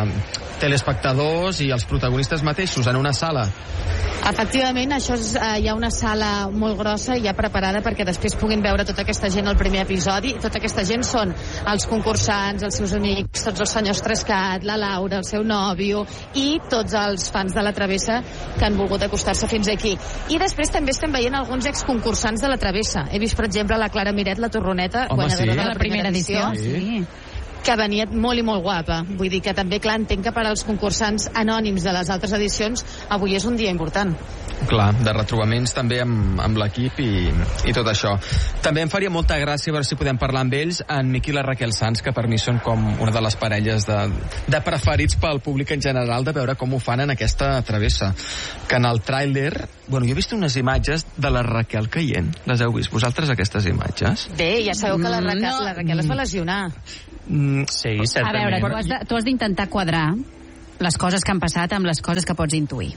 Speaker 1: telespectadors i els protagonistes mateixos en una sala.
Speaker 6: Efectivament, hi ha una sala molt grossa ja preparada perquè després puguin veure tota aquesta gent al primer episodi. Tota aquesta gent són els concursants, els seus amics, tots els senyors Trescat, la Laura, el seu nòvio i tots els fans de la Travessa que han volgut acostar-se fins aquí. I després també estem veient alguns exconcursants de la Travessa. He vist, per exemple, la Clara Miret, la torroneta, guanyadora de la primera edició.
Speaker 2: Sí.
Speaker 6: Que venia molt i molt guapa. Vull dir que també, clar, entenc que per als concursants anònims de les altres edicions avui és un dia important.
Speaker 1: Clar, de retrobaments també amb l'equip i tot això. També em faria molta gràcia veure si podem parlar amb ells, en Miqui i la Raquel Sanz, que per mi són com una de les parelles de preferits pel públic en general, de veure com ho fan en aquesta travessa. Que en el tràiler... Bueno, jo he vist unes imatges de la Raquel caient. Les heu vist vosaltres, aquestes imatges?
Speaker 6: Bé, ja sabeu que la Raquel es va lesionar.
Speaker 3: Sí, certament.
Speaker 2: A veure, tu has d'intentar quadrar les coses que han passat amb les coses que pots intuir.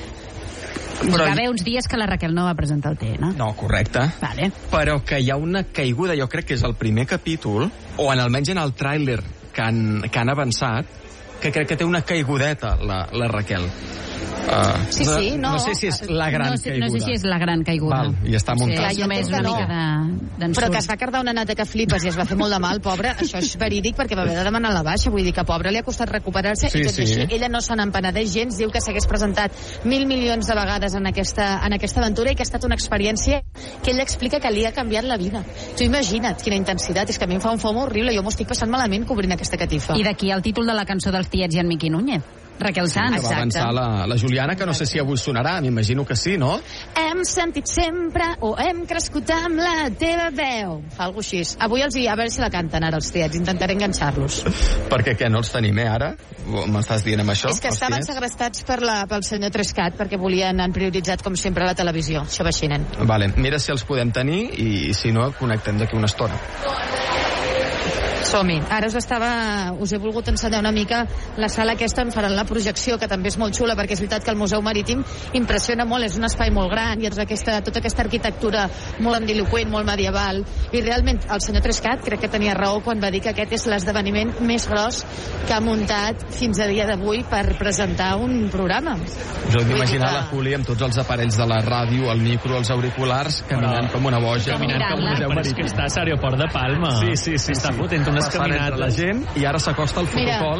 Speaker 2: Hi va haver uns dies que la Raquel no va presentar el TN.
Speaker 1: No, correcte.
Speaker 2: Vale.
Speaker 1: Però que hi ha una caiguda, jo crec que és el primer capítol, o almenys en el tràiler que han avançat, que crec que té una caigudeta, la Raquel.
Speaker 2: No
Speaker 1: sé si és la gran caiguda.
Speaker 2: No sé si és la gran caiguda.
Speaker 1: Val, i està muntat.
Speaker 2: Sí, només una mica d'ensurt.
Speaker 6: Però que es va cardar una nata que flipes i es va fer molt de mal, pobra, això és verídic perquè va haver de demanar la baixa, vull dir que pobra li ha costat recuperar-se i tot i així ella no se n'empenedeix gens, diu que s'hagués presentat 1.000 milions de vegades en aquesta aventura i que ha estat una experiència que ella explica que li ha canviat la vida. Tu imagina't quina intensitat, és que a mi em fa un fomo horrible, jo m'ho estic passant malament cobrint aquesta catifa.
Speaker 2: I d'aquí el títol de la cançó dels tiets i en Miqui Núñez. Raquel Sanz.
Speaker 1: Que va avançar la Juliana, que no sé si avui sonarà, m'imagino que sí, no?
Speaker 6: Hem sentit sempre o hem crescut amb la teva veu. Fa alguna cosa així. Avui a veure si la canten ara els tiets, intentaré enganxar-los.
Speaker 1: Perquè què, no els tenim, ara? M'estàs dient amb això?
Speaker 6: És que estaven segrestats pel senyor Trescat perquè han prioritzat, com sempre, la televisió. Això va així, nen.
Speaker 1: Vale, mira si els podem tenir i si no, connectem d'aquí una estona.
Speaker 6: Som-hi. Ara us he volgut ensenyar una mica la sala aquesta on faran la projecció, que també és molt xula, perquè és veritat que el Museu Marítim impressiona molt, és un espai molt gran, i tota aquesta arquitectura molt grandiloqüent, molt medieval, i realment el senyor Trescat crec que tenia raó quan va dir que aquest és l'esdeveniment més gros que ha muntat fins a dia d'avui per presentar un programa.
Speaker 1: Jo m'imaginar la Juli amb tots els aparells de la ràdio, el micro, els auriculars, caminant com una boja.
Speaker 3: Caminant com un Museu Marítim. És que està a l'aeroport de Palma.
Speaker 1: Sí.
Speaker 3: Està fotent unes caminades.
Speaker 1: La gent, i ara s'acosta el protocol.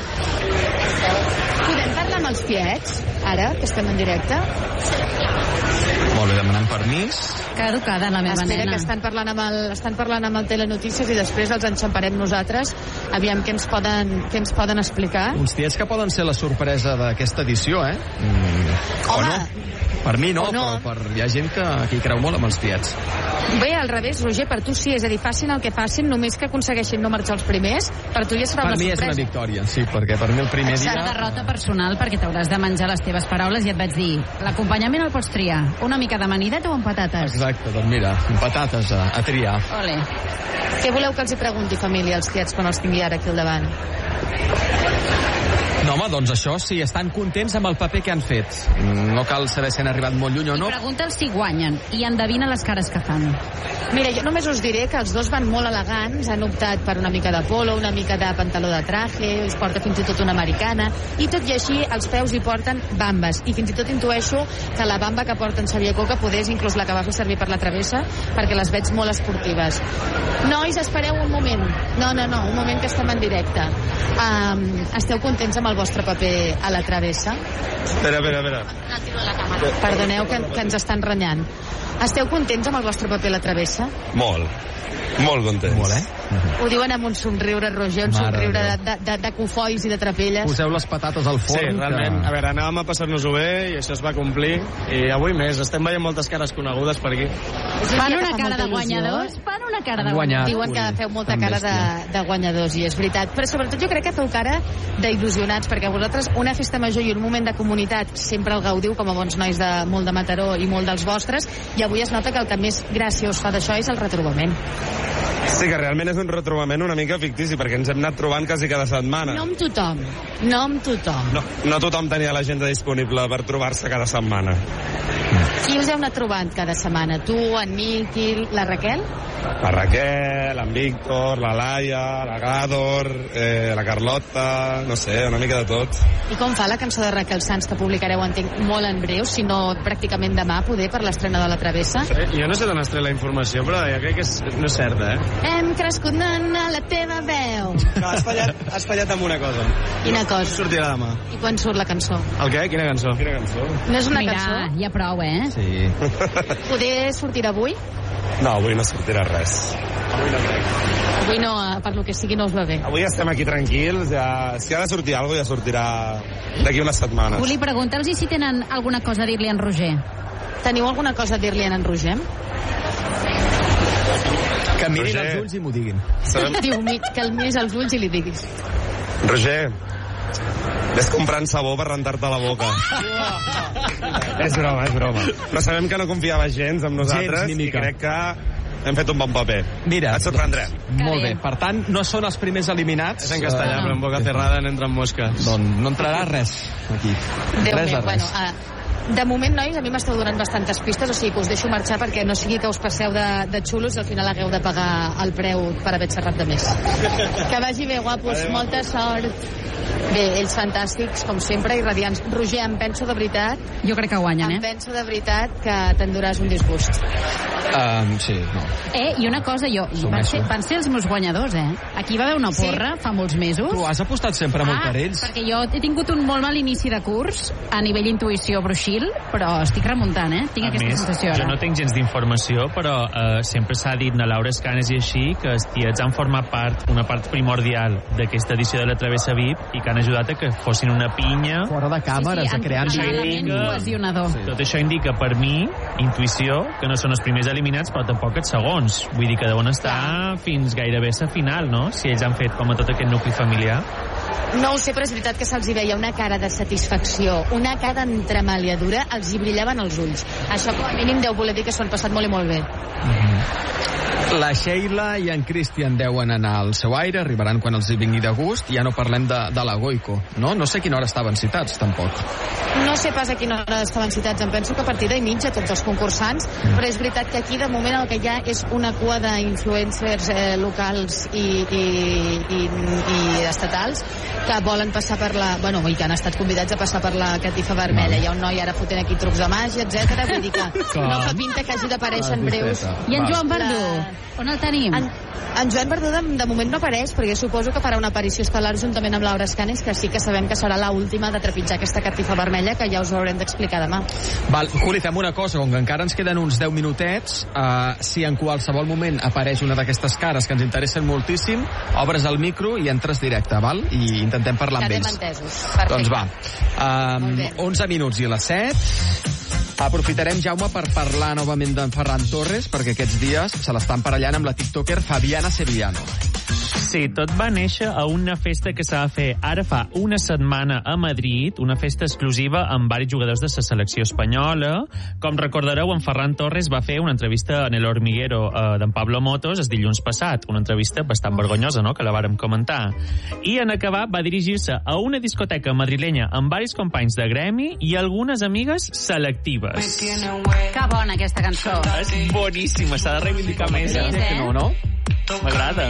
Speaker 6: Podem parlar amb els tiets, ara, que estem en directe?
Speaker 1: Molt bé, demanant permís.
Speaker 2: Que educada la meva
Speaker 6: nena.
Speaker 2: Espera,
Speaker 6: que estan parlant amb el Telenotícies i després els enxamparem nosaltres. Aviam què ens poden explicar.
Speaker 1: Uns tiets que poden ser la sorpresa d'aquesta edició, eh?
Speaker 6: Home!
Speaker 1: No? Per mi no, però hi ha gent que hi creu molt amb els tiets.
Speaker 6: Bé, al revés, Roger, per tu sí, és a dir, facin el que facin, només que aconsegueixin no marxar els primers, per tu ja serà una sorpresa.
Speaker 1: Per mi és una victòria, sí, perquè per mi el primer dia...
Speaker 2: Una derrota personal, perquè t'hauràs de menjar les teves paraules, i et vaig dir, l'acompanyament el pots triar, una mica d'amanidat o amb patates?
Speaker 1: Exacte, doncs mira, amb patates a triar.
Speaker 6: Ole. Què voleu que els hi pregunti, família, als tiets, quan els tingui ara aquí al davant?
Speaker 1: No, home, doncs això, sí, estan contents amb el paper que han fet. No cal saber si han arribat molt lluny o no.
Speaker 2: I pregunta'ls si guanyen, i endevina les cares que fan.
Speaker 6: Mira, jo només us diré que els dos van molt elegants, han optat per una mica de polo, una mica de pantaló de traje, es porta fins i tot una americana, i tot i així els peus hi porten bambes, i fins i tot intueixo que la bamba que porten Xavier Coca podés inclús la que va fer servir per la travessa, perquè les veig molt esportives. Nois, espereu un moment. No, un moment que estem en directe. Esteu contents amb el vostre paper a la travessa?
Speaker 12: Espera.
Speaker 6: Perdoneu que ens estan renyant. Esteu contents amb el vostre paper a la travessa?
Speaker 12: Molt contents.
Speaker 1: Molt,
Speaker 6: Ho diuen amb un somriure, Roger, un somriure de cofois i de trapelles.
Speaker 1: Poseu les patates al forn.
Speaker 12: Sí, realment. A veure, anàvem a passar-nos-ho bé i això es va complir. I avui més, estem veient moltes cares conegudes per aquí.
Speaker 2: Fan una cara de guanyadors,
Speaker 6: Diuen que feu molta cara de guanyadors, i és veritat. Però sobretot jo crec que feu cara d'il·lusionats, perquè vosaltres una festa major i un moment de comunitat sempre el gaudiu com a bons nois de molt de Mataró i molt dels vostres, i avui es nota que el que més gràcia us fa d'això és el retrobament.
Speaker 12: Sí, que realment és un retrobament una mica fictici, perquè ens hem anat trobant quasi cada setmana.
Speaker 6: No amb tothom.
Speaker 12: No tothom tenia l'agenda disponible per trobar-se cada setmana.
Speaker 6: Qui us heu anat trobant cada setmana? Tu, en Miqui, la Raquel?
Speaker 12: La Raquel, en Víctor, la Laia, la Gàdor, la Carlota, no sé, una mica de tot.
Speaker 6: I com fa la cançó de Raquel Sanz, que publicareu, entenc, molt en breu, si no pràcticament demà, poder, per l'estrena de la Travessa?
Speaker 12: Jo no sé d'on has tret la informació, però jo crec que no és certa,
Speaker 6: Hem crescut, nana, la teva veu.
Speaker 12: No, has fallat amb una cosa.
Speaker 6: Quina cosa?
Speaker 12: Sortirà demà.
Speaker 6: I quan surt la cançó?
Speaker 12: El què? Quina cançó?
Speaker 6: No és una cançó?
Speaker 2: Ja prou,
Speaker 1: Sí.
Speaker 6: Poder sortir avui?
Speaker 12: No, avui no sortirà res.
Speaker 6: Avui no, per lo que sigui, no us va bé.
Speaker 12: Avui estem aquí tranquils, si ha de sortir alguna cosa ja sortirà d'aquí unes setmanes.
Speaker 2: Juli, pregunta'ls si tenen alguna cosa a dir-li a en Roger.
Speaker 6: Teniu alguna cosa a dir-li a en Roger?
Speaker 1: Que mirin els ulls i m'ho diguin.
Speaker 6: Diu que el miris als ulls i li diguis.
Speaker 12: Roger, ves comprant sabó per rentar-te la boca. És broma. Però sabem que no confiava gens en nosaltres i crec que hem fet un bon paper.
Speaker 1: Mira,
Speaker 12: et sorprendrem.
Speaker 1: Molt bé. Per tant, no són els primers eliminats.
Speaker 12: És en castellà, però en boca cerrada n'entren mosques.
Speaker 1: Doncs no entrarà res aquí.
Speaker 6: Res. De moment, nois, a mi m'esteu donant bastantes pistes, o sigui que us deixo marxar perquè no sigui que us passeu de xulos i al final hagueu de pagar el preu per haver xerrat de més. Que vagi bé, guapos. Molta sort. Bé, ells fantàstics, com sempre, i radiants. Roger, em penso de veritat...
Speaker 2: Jo crec que guanyen,
Speaker 6: Em penso de veritat que t'enduràs un disgust.
Speaker 1: Sí, no.
Speaker 2: I una cosa, van ser els meus guanyadors, Aquí va haver una porra fa molts mesos.
Speaker 1: Tu has apostat sempre molt per ells.
Speaker 2: Perquè jo he tingut un molt mal inici de curs a nivell intuïció bruixil, però estic remuntant, Tinc aquesta sensació ara.
Speaker 3: Jo no tinc gens d'informació, però sempre s'ha dit a Laura Escanes i així que els tiets han format una part primordial d'aquesta edició de la Travessa VIP i que han ajudat a que fossin una pinya...
Speaker 1: Fora de càmeres, a crear ambient.
Speaker 2: Cohesionador.
Speaker 3: Tot això indica, per mi, intuïció, que no són els primers eliminats, però tampoc els segons. Vull dir que deuen estar fins gairebé a la final, no? Si ells han fet com a tot aquest nucli familiar.
Speaker 6: No ho sé, però és veritat que se'ls hi veia una cara de satisfacció, una cara d'entremaliadura, els hi brillaven els ulls. Això com a mínim deu voler dir que s'ho han passat molt i molt bé.
Speaker 1: La Sheila i en Christian deuen anar al seu aire, arribaran quan els hi vingui de gust, i ja no parlem de la Goico, no? No sé a quina hora estaven citats, tampoc.
Speaker 6: No sé pas a quina hora estaven citats, em penso que a partir d'ahir mitja tots els concursants, però és veritat que aquí de moment el que hi ha és una cua d'influencers locals i estatals que volen passar per la... Bueno, i que han estat convidats a passar per la catifa vermella. Hi ha un noi ara fotent aquí trucs de màgia, etc. Vull dir que no fa pinta que hagi d'aparèixer en breus.
Speaker 2: I en Joan Verdú? On el tenim?
Speaker 6: En Joan Verdú de moment no apareix, perquè suposo que farà una aparició estel·lar juntament amb Laura Escanes, que sí que sabem que serà l'última de trepitjar aquesta catifa vermella, que ja us ho haurem d'explicar demà.
Speaker 1: Val, Juli, fem una cosa, com que encara ens queden uns 10 minutets, si en qualsevol moment apareix una d'aquestes cares que ens interessen moltíssim, obres el micro i entres directe, val? I intentem parlar amb ells. Doncs va, 11 minuts i les 7. Aprofitarem, Jaume, per parlar novament d'en Ferran Torres, perquè aquests dies se l'estan parellant amb la tiktoker Fabiana Sevillano.
Speaker 3: Sí, tot va néixer a una festa que s'ha de fer ara fa una setmana a Madrid, una festa exclusiva amb varis jugadors de la selecció espanyola. Com recordareu, en Ferran Torres va fer una entrevista en El Hormiguero d'en Pablo Motos el dilluns passat, una entrevista bastant vergonyosa, no?, que la vàrem comentar. I en acabar va dirigir-se a una discoteca madrilenya amb varis companys de gremi i algunes amigues selectives.
Speaker 2: Que bona aquesta cançó.
Speaker 3: És boníssima, s'ha de reivindicar més.
Speaker 1: No?
Speaker 3: M'agrada,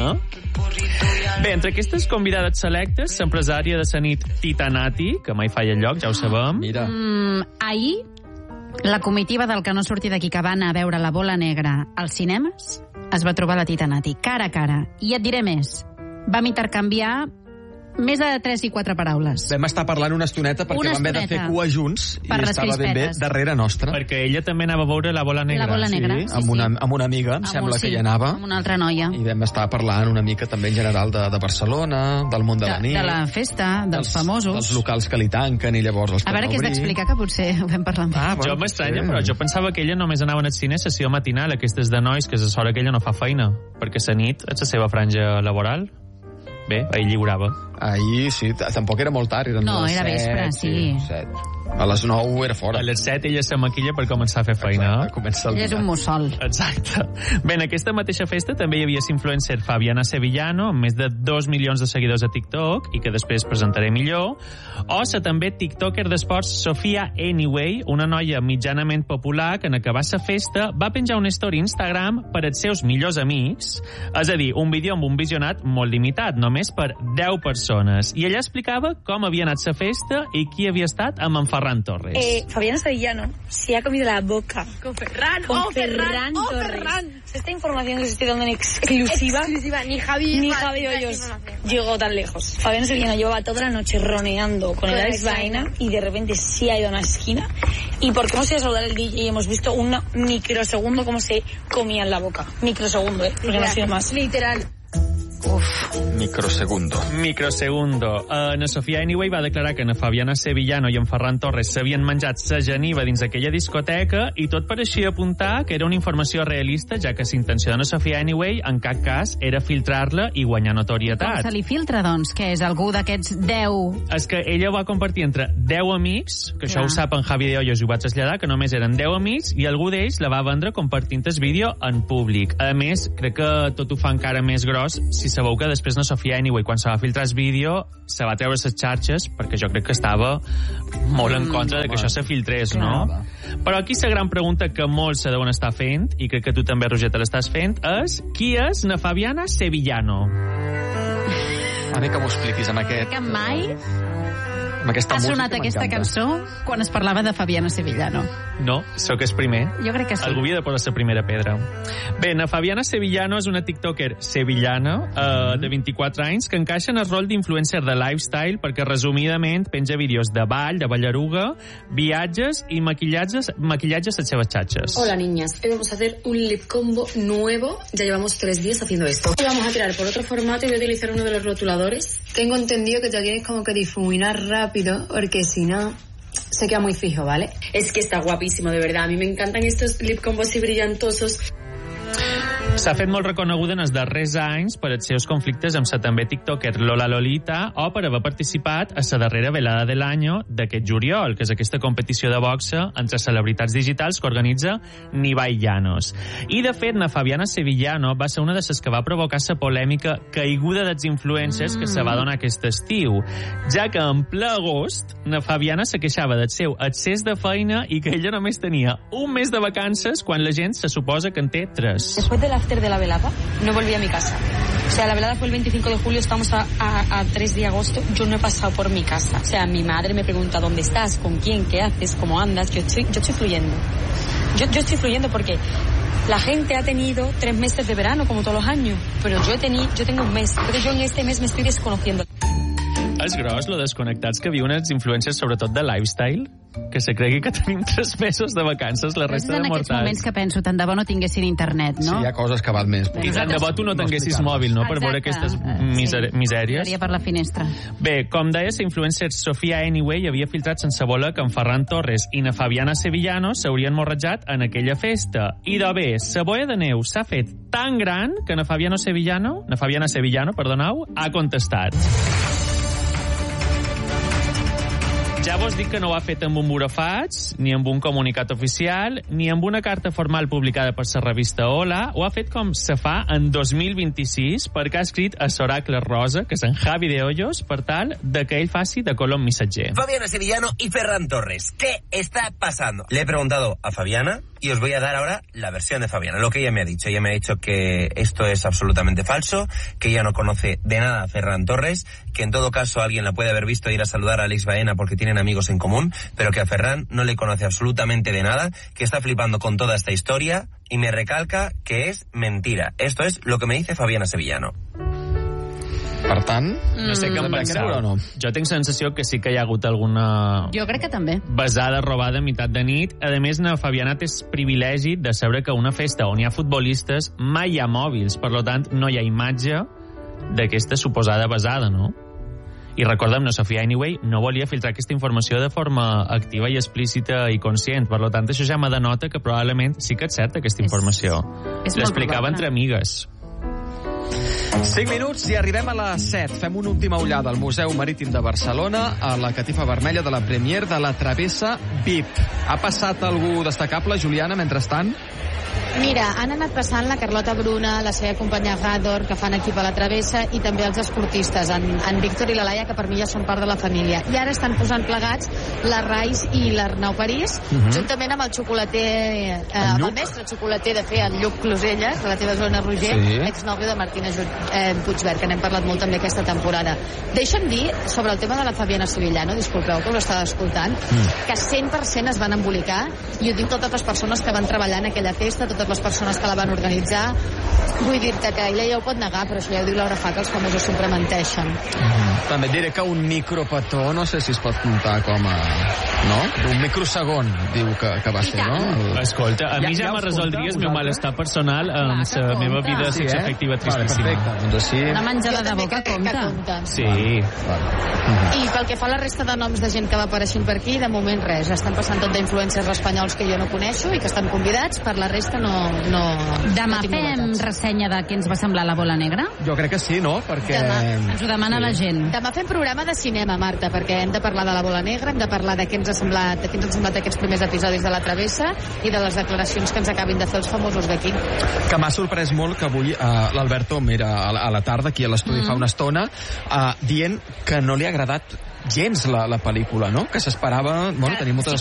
Speaker 3: Bé, entre aquestes convidades selectes, l'empresària de la nit Titanati, que mai falla lloc, ja ho sabem.
Speaker 1: Mira.
Speaker 2: Ahir, la comitiva del que no surti d'aquí, que va anar a veure La Bola Negra als cinemes, es va trobar la Titanati, cara a cara. I et diré més, vam intercanviar més de 3 i 4 paraules.
Speaker 1: Vam estar parlant una estoneta perquè vam haver de fer cua junts i estava ben bé darrere nostra.
Speaker 3: Perquè ella també anava a veure La Bola Negra.
Speaker 2: La Bola Negra, sí,
Speaker 1: amb una amiga, em sembla que hi anava.
Speaker 2: Amb una altra noia.
Speaker 1: I vam estar parlant una mica també en general de Barcelona, del món de la nit.
Speaker 2: De la festa, dels famosos.
Speaker 1: Dels locals que li tanquen i llavors els
Speaker 2: a veure què has d'explicar, que potser ho vam parlar amb
Speaker 3: Jo m'estranya, però jo pensava que ella només anava al cine a sessió matinal, aquestes de nois, que és l'hora que ella no fa feina, perquè la nit és la seva franja laboral. Bé, ahir lliurava.
Speaker 1: Ahir, sí, tampoc era molt tard.
Speaker 2: No, era vespre, sí.
Speaker 1: 7. A les 9 era fora.
Speaker 3: A les 7 ella se maquilla per començar a fer feina.
Speaker 2: Ella és un mussol.
Speaker 3: Exacte. Bé, en aquesta mateixa festa també hi havia l'influencer Fabiana Sevillano, amb més de 2 milions de seguidors a TikTok, i que després presentaré millor, o la també tiktoker d'esports Sofia Anyway, una noia mitjanament popular que en acabar la festa va penjar una story a Instagram per als seus millors amics, és a dir, un vídeo amb un visionat molt limitat, només per 10 persones. I ella explicava com havia anat la festa i qui havia estat amb en Ferran Torres.
Speaker 13: Fabiana Sevillano se ha comido la boca
Speaker 14: con Ferran.
Speaker 13: Ferran Torres. Esta información que os estoy dando en exclusiva.
Speaker 14: Ni Javi
Speaker 13: Hoyos llegó tan lejos. Fabiana Sevillano llevaba toda la noche roneando con el Alex Baena y de repente se ha ido a una esquina y porque hemos ido a saludar al DJ y hemos visto un microsegundo cómo se comía en la boca. Microsegundo, porque no ha sido más.
Speaker 14: Literal.
Speaker 3: Microsegundo. Na Sofia Anyway va declarar que na Fabiana Sevillano i en Ferran Torres s'havien menjat sa geniva dins aquella discoteca i tot pareixia apuntar que era una informació realista, ja que la intenció de na Sofia Anyway en cap cas era filtrar-la i guanyar notorietat.
Speaker 2: Com se li filtra, doncs? Que és algú d'aquests 10...
Speaker 3: És que ella ho va compartir entre 10 amics, que això ho sap en Javi de Hoyos i ho vaig traslladar, que només eren 10 amics, i algú d'ells la va vendre compartint el vídeo en públic. A més, crec que tot ho fa encara més gros si sabeu que després na Sofia Anyway, quan se va filtrar el vídeo, se va treure les xarxes, perquè jo crec que estava molt en contra de que això se filtrés, no? Però aquí la gran pregunta que molts se deuen estar fent, i crec que tu també, Roger, te l'estàs fent, és qui és na Fabiana Sevillano?
Speaker 1: A mi que m'ho expliquis amb aquest...
Speaker 2: Que mai
Speaker 1: amb aquesta
Speaker 2: ha
Speaker 1: música
Speaker 2: sonat aquesta cançó quan es parlava de Fabiana Sevillano.
Speaker 3: No, sóc el primer.
Speaker 2: Jo crec que sí.
Speaker 3: Algú havia de posar la primera pedra. Bé, na Fabiana Sevillano és una tiktoker sevillana de 24 anys que encaixa en el rol d'influencer de lifestyle perquè resumidament penja vídeos de ball, de ballaruga, viatges i maquillatges a les seves xatxes.
Speaker 14: Hola niñas, hoy vamos a hacer un lip combo nuevo. Ya llevamos 3 días haciendo esto. Hoy vamos a tirar por otro formato y voy a utilizar uno de los rotuladores. Tengo entendido que te tienes como que difuminar rápido porque si no se queda muy fijo, ¿vale? Es que está guapísimo, de verdad. A mí me encantan estos lip combos y brillantosos.
Speaker 3: S'ha fet molt reconeguda en els darrers anys per els seus conflictes amb la també tiktoker Lola Lolita o per haver participat a la darrera velada de l'any d'aquest juliol, que és aquesta competició de boxa entre celebritats digitals que organitza Nibai Llanos. I, de fet, na Fabiana Sevillano va ser una de les que va provocar la polèmica caiguda dels influencers que se va donar aquest estiu, ja que en ple agost na Fabiana se queixava del seu excés de feina i que ella només tenia un mes de vacances quan la gent se suposa que en té 3.
Speaker 14: Después del after de la velada, no volví a mi casa. O sea, la velada fue el 25 de julio, estamos a 3 de agosto, yo no he pasado por mi casa. O sea, mi madre me pregunta dónde estás, con quién, qué haces, cómo andas. Yo estoy fluyendo. Yo estoy fluyendo porque la gente ha tenido 3 meses de verano, como todos los años, pero yo tengo un mes. Entonces yo en este mes me estoy desconociendo.
Speaker 3: És gros, lo desconnectats que viuen els influencers, sobretot de lifestyle, que se cregui que tenim 3 mesos de vacances, la resta de mortals.
Speaker 2: És en aquests moments que penso, tant de bo no tinguessin internet, no?
Speaker 1: Sí, hi ha coses que val més.
Speaker 3: I tant de bo tu no tinguessis mòbil, no?, per veure aquestes misèries.
Speaker 2: Seria per la finestra.
Speaker 3: Bé, com deia, la influencer Sofia Anyway havia filtrat sense voler que en Ferran Torres i na Fabiana Sevillano s'haurien morrejat en aquella festa. I de bé, la boia de neu s'ha fet tan gran que na Fabiana Sevillano, ha contestat. Ja vos dic que no ho ha fet amb un burafats, ni amb un comunicat oficial, ni amb una carta formal publicada per la revista Hola. Ho ha fet com se fa en 2026 perquè ha escrit a l'oracle rosa, que és en Javi de Hoyos, per tal de que ell faci de Colom missatger.
Speaker 15: Fabiana Sevillano y Ferran Torres. ¿Qué está pasando? Le he preguntado a Fabiana y os voy a dar ahora la versión de Fabiana, lo que ella me ha dicho. Ella me ha dicho que esto es absolutamente falso, que ella no conoce de nada a Ferran Torres, que en todo caso alguien la puede haber visto ir a saludar a Alex Baena porque tienen amigos en común, pero que a Ferran no le conoce absolutamente de nada, que está flipando con toda esta historia y me recalca que es mentira. Esto es lo que me dice Fabiana Sevillano.
Speaker 1: Per tant,
Speaker 3: no sé què em pensar. No? Jo tinc sensació que sí que hi ha hagut alguna...
Speaker 2: Jo crec que també.
Speaker 3: Besada, robada a meitat de nit. A més, na Fabiana té el privilegi de saber que una festa on hi ha futbolistes mai hi ha mòbils, per tant, no hi ha imatge d'aquesta suposada besada, no? I recordem, Sofia Anyway no volia filtrar aquesta informació de forma activa i explícita i conscient. Per tant, això ja me denota que probablement sí que és certa aquesta informació. L'explicava entre amigues.
Speaker 1: 5 minuts i arribem a les 7. Fem una última ullada al Museu Marítim de Barcelona, a la catifa vermella de la premiere de la Travessa VIP. Ha passat algú destacable, Juliana, mentrestant?
Speaker 6: Mira, han anat passant la Carlota Bruna, la seva companya Gador, que fan equip a la Travessa, i també els esportistes, en Víctor i la Laia, que per mi ja són part de la família. I ara estan posant plegats la Rais i l'Arnau París, juntament amb el xocolater, amb el mestre xocolater de fer, el Lluc Closelles, de la teva zona, Roger, exnòvio de Martina Puigverd, que n'hem parlat molt també aquesta temporada. Deixa'm dir, sobre el tema de la Fabiana Sevillano, disculpeu que us estava escoltant, que 100% es van embolicar, i ho diu totes les persones que van treballar en aquella festa, totes les persones que la van organitzar. Vull dir-te que ella ja ho pot negar, però això ja ho diu Laura Fa, que els famosos sempre menteixen.
Speaker 1: També et diré que un micropetó no sé si es pot comptar com a... no? Un microsegon, diu que va ser, no?
Speaker 3: Escolta, a mi ja me resoldria el meu malestar personal amb la meva vida sexoafectiva tristíssima.
Speaker 2: Una menjada de boca compta.
Speaker 3: Sí.
Speaker 6: I pel que fa a la resta de noms de gent que va apareixent per aquí, de moment res. Estan passant tot d'influencers espanyols que jo no coneixo i que estan convidats, per la resta no
Speaker 2: demà fem ressenya de què ens va semblar la Bola Negra?
Speaker 1: Jo crec que sí, no? Perquè...
Speaker 2: Ens ho demana la gent.
Speaker 6: Demà fem programa de cinema, Marta, perquè hem de parlar de la Bola Negra, hem de parlar de què ens ha semblat, aquests primers episodis de la Travessa i de les declaracions que ens acabin de fer els famosos d'aquí.
Speaker 1: Que m'ha sorprès molt que avui l'Alberto era a la tarda, aquí a l'estudi fa una estona, dient que no li ha agradat gens la pel·lícula, no? Que s'esperava... Bueno, tenia moltes